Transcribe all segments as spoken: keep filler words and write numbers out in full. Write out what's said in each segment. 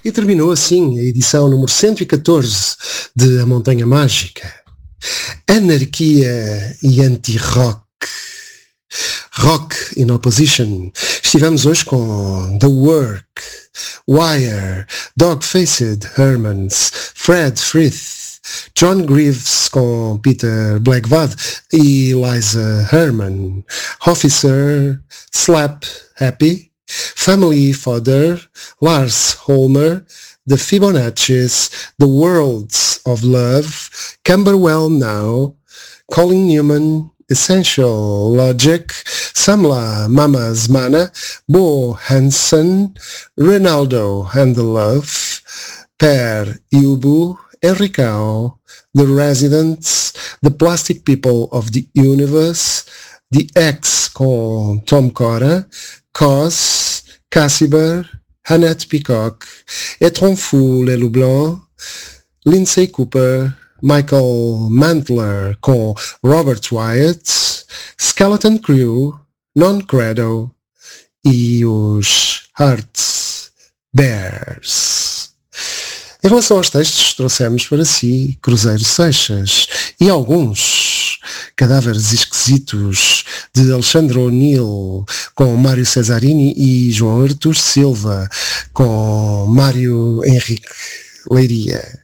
E terminou assim a edição número cento e catorze de A Montanha Mágica. Anarquia e anti-rock. Rock in Opposition. Estivemos hoje com The Work, Wire, Dog-Faced Hermans, Fred Frith, John Greaves com Peter Blackvad e Eliza Herman, Officer, Slap Happy, Family Fodder, Lars Holmer, The Fibonaccis, The Worlds of Love, Camberwell Now, Colin Newman, Essential Logic, Samla Mamas Mana, Bo Hansen, Ronaldo and the Love, Per Ubu, Enricao, The Residents, The Plastic People of the Universe, The X com Tom Cora, Cos, Cassiber, Annette Peacock, Etron Fou Le Blanc, Lindsay Cooper, Michael Mantler com Robert Wyatt, Skeleton Crew, Non Credo e os Hearts Bears. Em relação aos textos, trouxemos para si Cruzeiro Seixas e alguns Cadáveres Esquisitos de Alexandre O'Neill com Mário Cesarini e João Artur Silva com Mário Henrique Leiria.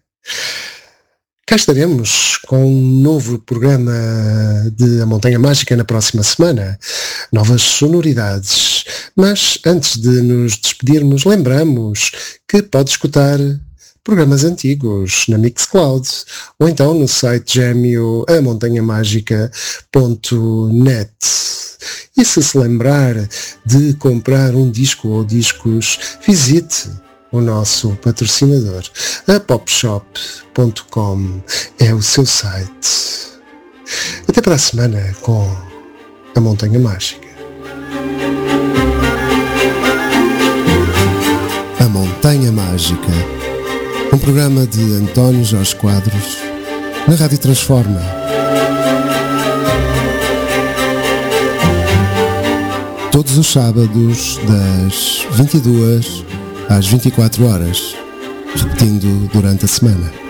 Cá estaremos com um novo programa de A Montanha Mágica na próxima semana. Novas sonoridades. Mas antes de nos despedirmos, lembramos que pode escutar programas antigos na Mixcloud ou então no site gêmeo a montanha mágica ponto net. E se se lembrar de comprar um disco ou discos, visite o nosso patrocinador. A popshop ponto com é o seu site. Até para a semana com A Montanha Mágica. A Montanha Mágica, um programa de António Jorge Quadros, na Rádio Transforma. Todos os sábados, das vinte e duas às vinte e quatro horas, repetindo durante a semana.